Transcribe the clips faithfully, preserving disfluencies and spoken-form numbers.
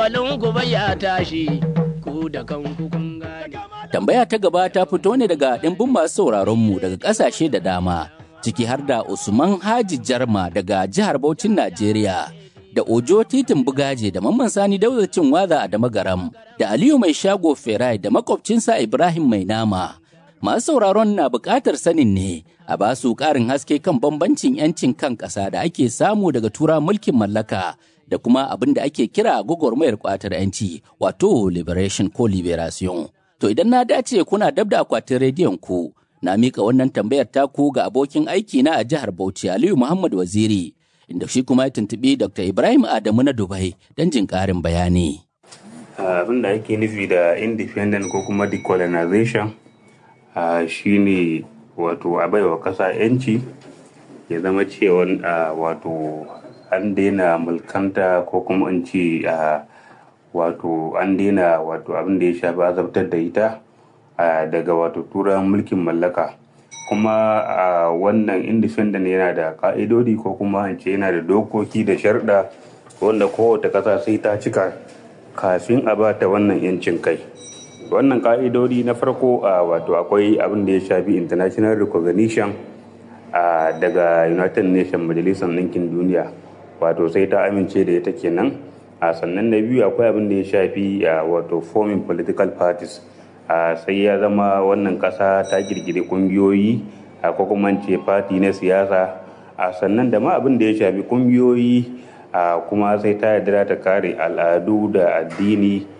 hankalin gobe ya tashi ku da kanku kun gane. Tambaya ta gaba ta fito ne daga ɗimbin masu sauraronmu daga ƙasashe da dama, ciki har da Usman Haji Jarma daga jihar Bauchin Najeriya, da Ojo Titin Bugaje da Mamman Sani Daudacin Waza da Magaram, da Aliyu Mai Shago Ferai da makwabcinsa Ibrahim Mai Nama. Masu sauraron na buƙatar sanin ne a ba su ƙarin haske kan bambancin 'yancin kan ƙasa da ake samu daga tura mulkin mallaka da kuma abin da ake kira gwagwarmayar ƙwatar 'yanci, wato liberation ko liberation. To idan na dace kuna dab da akwatin rediyon ku, na mika wannan tambayar taku ga abokin aiki na a jihar Bauchi Aliyu Muhammad Waziri, inda shi kuma ya tuntuɓi Doctor Ibrahim Adamu na Dubai don jin ƙarin bayani. Abin da ake nufi da independent ko kuma decolonization shi ne wato a baiwa ƙasa 'yanci, ya zama cewa wato an daina mulkanta ko kuma in ce wato an daina wato abin da ya shafi azabtar da ita daga wato turan mulkin mallaka. Kuma wannan independent yana da ka'idodi ko kuma in ce yana da dokoki da sharɗa wanda kowace ƙasa sai ta cika kafin a bata wannan 'yancin kai. Wannan ka'idodi na farko wato akwai abin da ya shafi international recognition daga United Nations, Majalisar Ɗinkin Duniya, wato sai ta amince da ita kenan. A sannan na biyu akwai abin da ya shafi wato forming political parties, sai ya zama wannan ƙasa ta girgire ƙungiyoyi ko kuma ce party na siyasa. A sannan da ma abin da ya shafi ƙungiyoyi kuma sai ta yarda ta kare al'adu da addini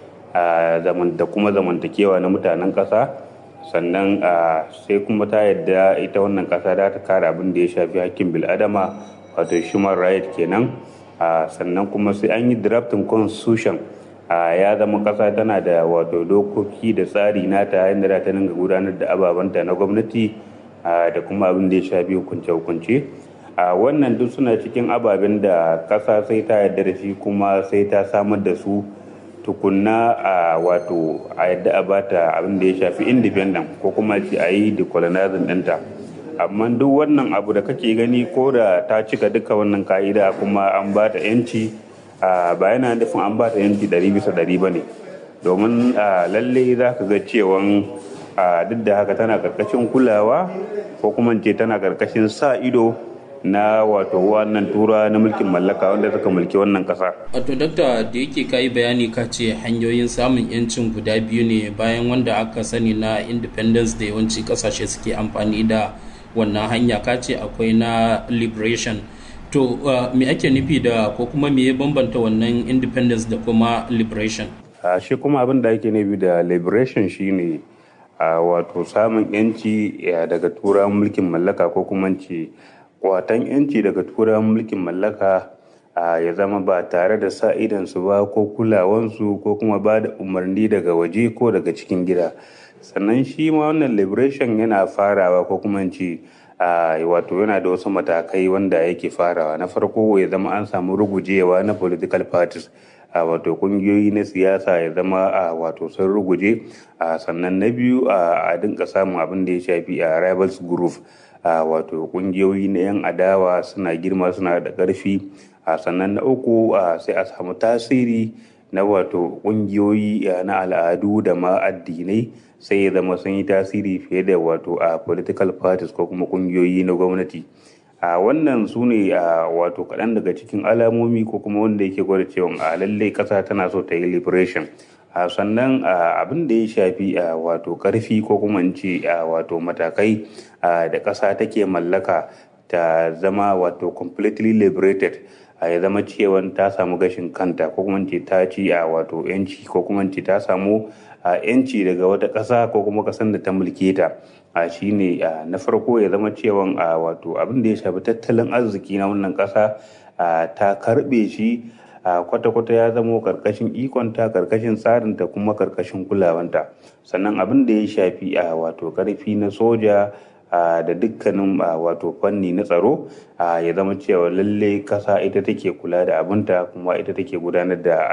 da kuma zamantakewa na mutanen ƙasa. Sannan sai kuma ta yarda ita wannan ƙasa za ta kare abin da ya shafi hakkin bil'adama, wato human right kenan. Sannan kuma sai an yi drafting constitution, ya zama ƙasa tana da wato dokoki da tsari nata yadda za ta dinga gudanar da ababanta na gwamnati da kuma abin da ya shafi hukunce-hukunce. Wannan duk suna cikin ababen da ƙasa sai ta yarda da shi kuma sai ta samar da su tukunna a wato a yadda a bata abin da ya shafi independent ko kuma ce a yi decolonizing ɗinta. Amma duk wannan abu da kake gani ko da ta cika duka wannan ka'ida kuma an bata yanci, ba yana nufin an bata yanci ɗari bisa ɗari ba ne, domin lalle za ka ga cewan duk da haka tana karkashin kulawa ko kuma ce tana karkashin sa ido na wato wannan tura na mulkin mallaka wanda suka mulki wannan kasa. Wato dakta, da yake kayi bayani ka ce hanyoyin samun yancin guda biyu ne bayan wanda aka sani na independence da yawanci kasashe suke amfani da wannan hanya, ka ce akwai na liberation. To uh, me ake nufi da ko kuma me ya bambanta wannan independence da kuma liberation? Uh, shi kuma abin da ake nufi da liberation shine uh, wato samun yanci uh, daga tura mulkin mallaka ko kuma ce kwatan yanci daga turawan mulkin mallaka ya zama ba tare da sa idansu ba ko kulawansu ko kuma ba da umarni daga waje ko daga cikin gida. Sannan shi ma wannan liberation yana farawa ko kuma ce wato yana da wasu matakai wanda yake farawa. Na farko ya zama an samu rugujewa na political parties, wato kungiyoyi na siyasa ya zama wato sun ruguje. Sannan na biyu a dinka samun abin da ya shafi a rivals group, wato kungiyoyi na 'yan adawa suna girma suna da ƙarfi. Sannan na uku sai a samu tasiri na wato kungiyoyi na al'adu da ma addinai, sai ya zama sun yi tasiri fiye da wato a political parties ko kuma kungiyoyi na gwamnati. Wannan su ne wato kaɗan daga cikin alamomi ko kuma wanda yake gwada cewa a lallai ƙasa tana so ta yi liberation. Sannan abin da ya shafi wato ƙarfi ko kuma in ce wato matakai da ƙasa take mallaka ta zama wato completely liberated, ya zama cewa ta samu gashin kanta ko kuma ce ta ci a wato yanci ko kuma ce ta samu yanci daga wata ƙasa ko kuma ƙasar da ta mulke ta. Shi ne na farko ya zama cewa wato abin da ya shafi tattalin arziki na wannan ƙasa ta karɓe shi kwata-kwata, ya zamo karkashin ikonta, karkashin tsarinta kuma karkashin kulawanta. Sannan abin da ya shafi a wato karfi na soja da dukkanin wato fanni na tsaro ya zama cewa lallai kasa ita take kula da abinta kuma ita take gudanar da